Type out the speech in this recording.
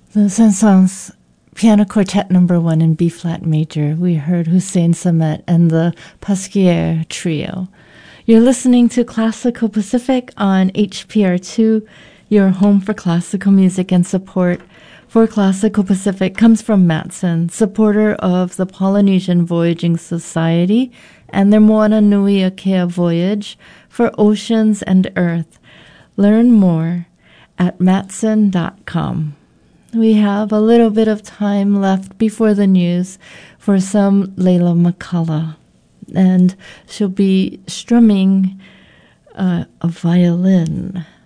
The Saint-Saëns Piano Quartet No. 1 in B-flat major. We heard Hussein Samet and the Pasquier Trio. You're listening to Classical Pacific on HPR2, your home for classical music, and support for Classical Pacific comes from Matson, supporter of the Polynesian Voyaging Society and their Moana Nui Akea voyage for oceans and earth. Learn more at matson.com. We have a little bit of time left before the news for some Leila McCullough, and she'll be strumming a violin.